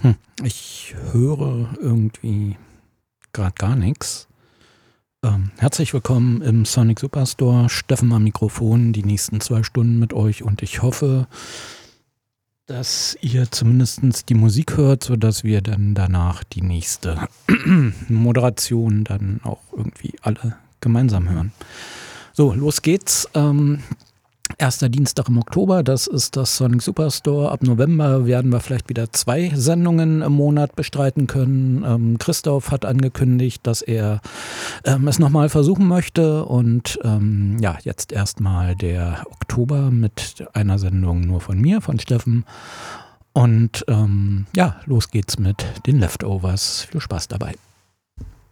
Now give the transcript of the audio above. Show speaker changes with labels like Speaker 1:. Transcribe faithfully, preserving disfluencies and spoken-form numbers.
Speaker 1: Hm, ich höre irgendwie gerade gar nichts. Ähm, herzlich willkommen im Sonic Superstore. Steffen am Mikrofon, die nächsten zwei Stunden mit euch und ich hoffe, dass ihr zumindest die Musik hört, sodass wir dann danach die nächste Moderation dann auch irgendwie alle gemeinsam hören. So, los geht's. Ähm, Erster Dienstag im Oktober, das ist das Sonic Superstore. Ab November werden wir vielleicht wieder zwei Sendungen im Monat bestreiten können. Ähm, Christoph hat angekündigt, dass er ähm, es nochmal versuchen möchte. Und ähm, ja, jetzt erstmal der Oktober mit einer Sendung nur von mir, von Steffen. Und ähm, ja, los geht's mit den Leftovers. Viel Spaß dabei.